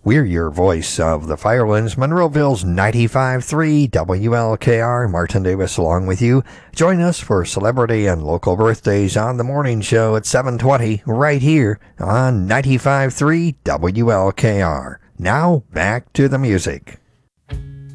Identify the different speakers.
Speaker 1: We're your voice of the Firelands, Monroeville's 95.3 WLKR. Martin Davis along with you. Join us for celebrity and local birthdays on the morning show at 7:20 right here on 95.3 WLKR. Now, back to the music.